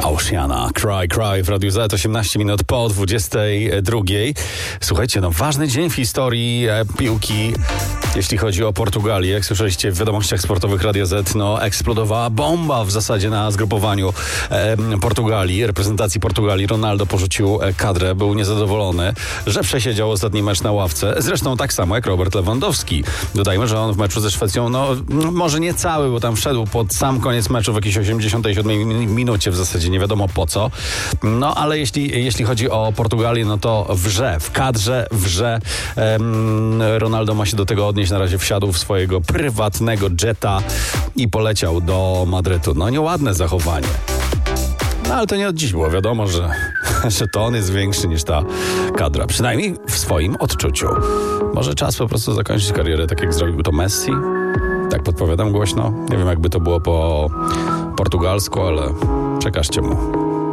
Oceana, Cry Cry w Radiu Z, 18 minut po 22. Słuchajcie, ważny dzień w historii piłki, jeśli chodzi o Portugalię. Jak słyszeliście w wiadomościach sportowych Radia Z, eksplodowała bomba w zasadzie na zgrupowaniu Portugalii, reprezentacji Portugalii. Ronaldo porzucił kadrę, był niezadowolony, że przesiedział ostatni mecz na ławce. Zresztą tak samo jak Robert Lewandowski. Dodajmy, że on w meczu ze Szwecją, może nie cały, bo tam wszedł pod sam koniec meczu w jakiejś 87 minucie w zasadzie, nie wiadomo po co. Ale jeśli chodzi o Portugalię, to w kadrze wrze. Ronaldo ma się do tego odnieść. Na razie wsiadł w swojego prywatnego jeta i poleciał do Madrytu. Nieładne zachowanie. Ale to nie od dziś było wiadomo, że to on jest większy niż ta kadra. Przynajmniej w swoim odczuciu. Może czas po prostu zakończyć karierę, tak jak zrobił to Messi? Tak podpowiadam głośno. Nie wiem, jakby to było po portugalsku, ale przekażcie mu.